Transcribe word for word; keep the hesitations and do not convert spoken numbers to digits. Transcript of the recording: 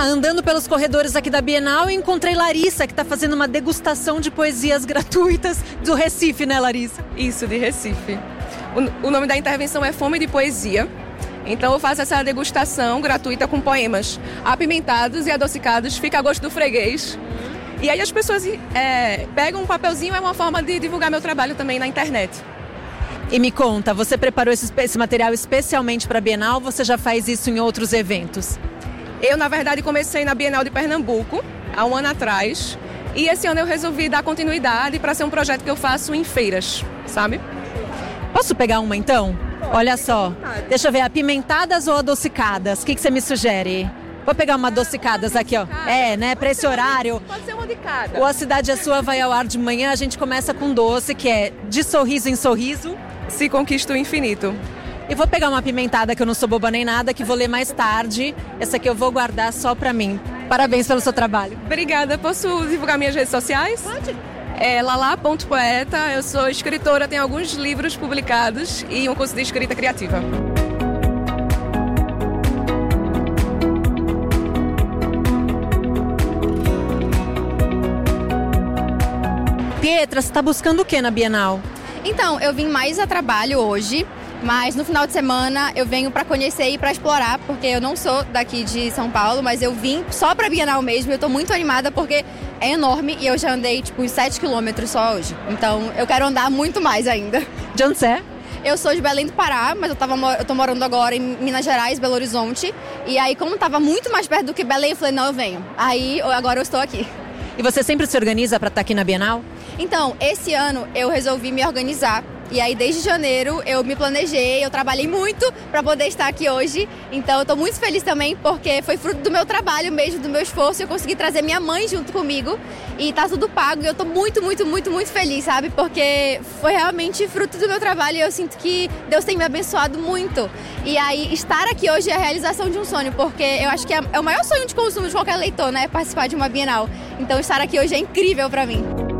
andando pelos corredores aqui da Bienal, eu encontrei Larissa, que está fazendo uma degustação de poesias gratuitas do Recife, né, Larissa? Isso, de Recife. O, o nome da intervenção é Fome de Poesia. Então eu faço essa degustação gratuita com poemas apimentados e adocicados, fica a gosto do freguês. E aí as pessoas é, pegam um papelzinho, é uma forma de divulgar meu trabalho também na internet. E me conta, você preparou esse, esse material especialmente para a Bienal ou você já faz isso em outros eventos? Eu, na verdade, comecei na Bienal de Pernambuco, há um ano atrás. E esse ano eu resolvi dar continuidade para ser um projeto que eu faço em feiras, sabe? Posso pegar uma então? Olha só, deixa eu ver, apimentadas ou adocicadas? O que, que você me sugere? Vou pegar uma adocicadas aqui, ó. É, né, para esse horário. Pode ser uma de cada. O A Cidade é Sua vai ao ar de manhã, a gente começa com doce, que é de sorriso em sorriso. Se conquista o infinito. E vou pegar uma apimentada, que eu não sou boba nem nada, que vou ler mais tarde. Essa aqui eu vou guardar só pra mim. Parabéns pelo seu trabalho. Obrigada. Posso divulgar minhas redes sociais? Pode. É lala ponto poeta, eu sou escritora, tenho alguns livros publicados e um curso de escrita criativa. Pietra, você está buscando o que na Bienal? Então, eu vim mais a trabalho hoje, mas no final de semana eu venho para conhecer e para explorar, porque eu não sou daqui de São Paulo, mas eu vim só para Bienal mesmo e eu tô muito animada porque é enorme e eu já andei tipo uns sete quilômetros só hoje. Então, eu quero andar muito mais ainda. De onde você é? Eu sou de Belém do Pará, mas eu, tava, eu tô morando agora em Minas Gerais, Belo Horizonte. E aí, como tava muito mais perto do que Belém, eu falei, não, eu venho. Aí, agora eu estou aqui. E você sempre se organiza para estar aqui na Bienal? Então, esse ano eu resolvi me organizar. E aí, desde janeiro, eu me planejei, eu trabalhei muito para poder estar aqui hoje. Então, eu tô muito feliz também, porque foi fruto do meu trabalho mesmo, do meu esforço. Eu consegui trazer minha mãe junto comigo e tá tudo pago. E eu tô muito, muito, muito, muito feliz, sabe? Porque foi realmente fruto do meu trabalho e eu sinto que Deus tem me abençoado muito. E aí, estar aqui hoje é a realização de um sonho, porque eu acho que é o maior sonho de consumo de qualquer leitor, né? Participar de uma Bienal. Então, estar aqui hoje é incrível para mim.